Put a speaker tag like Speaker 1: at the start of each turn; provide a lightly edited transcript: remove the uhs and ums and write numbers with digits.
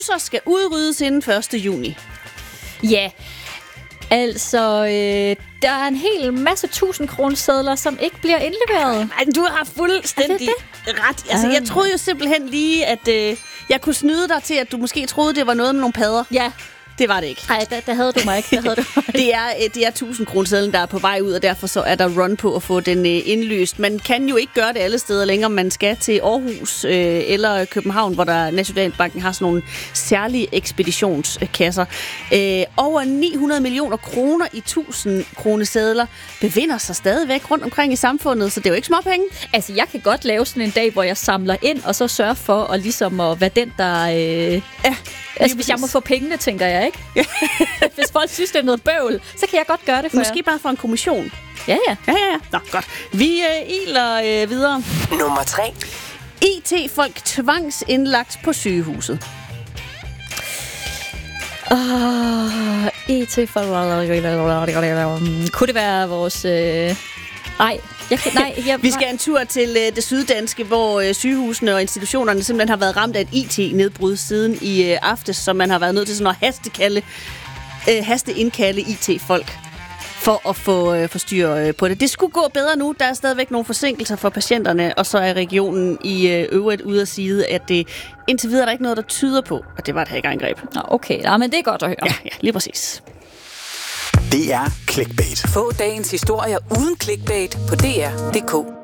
Speaker 1: så skal udryddes inden 1. juni.
Speaker 2: Ja, altså, der er en hel masse 1000-kronesedler, som ikke bliver indleveret.
Speaker 1: Ej, du har fuldstændig ret. Altså, jeg troede jo simpelthen lige, at jeg kunne snyde dig til, at du måske troede, det var noget med nogle padder.
Speaker 2: Ja.
Speaker 1: Det var det ikke.
Speaker 2: Nej, der havde du mig ikke.
Speaker 1: Det er 1000-kronesedlen, der er på vej ud, og derfor så er der run på at få den indløst. Man kan jo ikke gøre det alle steder længere. Man skal til Aarhus eller København, hvor der Nationalbanken har sådan nogle særlige ekspeditionskasser. Over 900 millioner kroner i 1000-kronesedler befinder sig stadigvæk rundt omkring i samfundet, så det er jo ikke småpenge.
Speaker 2: Altså, jeg kan godt lave sådan en dag, hvor jeg samler ind, og så sørger for at, ligesom at være den, der... Altså, hvis jeg må få pengene, tænker jeg, ikke? Hvis folk synes, det er noget bøvl, så kan jeg godt gøre det for
Speaker 1: Måske bare for en kommission.
Speaker 2: Ja.
Speaker 1: Nå, godt. Vi iler videre.
Speaker 3: Nummer 3.
Speaker 1: IT-folk tvangsindlagt på sygehuset.
Speaker 2: IT-folk... Kunne det være vores...
Speaker 1: Vi skal en tur til det syddanske, hvor sygehusene og institutionerne simpelthen har været ramt af et IT-nedbrud siden i aftes, så man har været nødt til sådan at hasteindkalde IT-folk for at få styr på det. Det skulle gå bedre nu. Der er stadigvæk nogle forsinkelser for patienterne, og så er regionen i øvrigt ude at sige, at det indtil videre er der ikke noget, der tyder på, at det var et hackerangreb.
Speaker 2: Okay, ja, men det er godt at høre.
Speaker 1: Ja, lige præcis.
Speaker 3: Det er Clickbait.
Speaker 4: Få dagens historier uden clickbait på dr.dk.